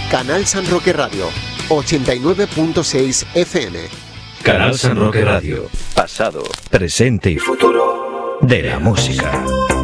Canal San Roque Radio, 89.6 FM. Canal San Roque Radio. Pasado, presente y futuro de la música.